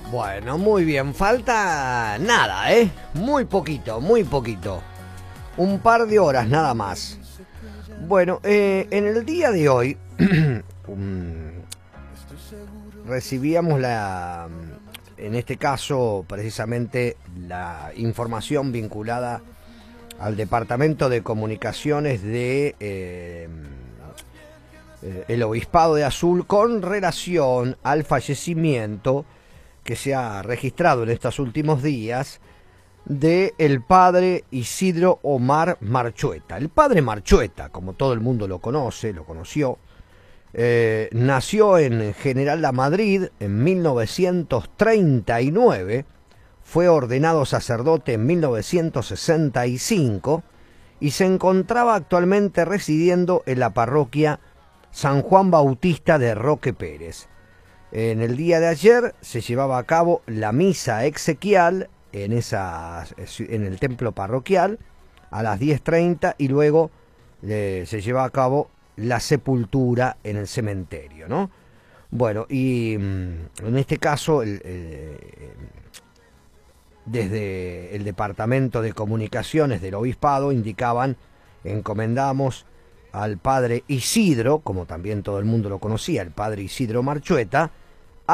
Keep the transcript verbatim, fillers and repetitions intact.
Bueno, muy bien, falta nada, ¿eh? Muy poquito, muy poquito. Un par de horas nada más. Bueno, eh, en el día de hoy um, recibíamos la, en este caso precisamente la información vinculada al Departamento de Comunicaciones de eh, eh, el Obispado de Azul con relación al fallecimiento que se ha registrado en estos últimos días de el padre Isidro Omar Marchueta. El padre Marchueta, como todo el mundo lo conoce, lo conoció, eh, nació en General La Madrid en mil novecientos treinta y nueve, fue ordenado sacerdote en mil novecientos sesenta y cinco y se encontraba actualmente residiendo en la parroquia San Juan Bautista de Roque Pérez. En el día de ayer se llevaba a cabo la misa exequial en, esa, en el templo parroquial a las diez treinta y luego eh, se lleva a cabo la sepultura en el cementerio, ¿no? Bueno, y mm, en este caso el, el, desde el Departamento de Comunicaciones del Obispado indicaban, encomendamos al padre Isidro, como también todo el mundo lo conocía, el padre Isidro Marchueta,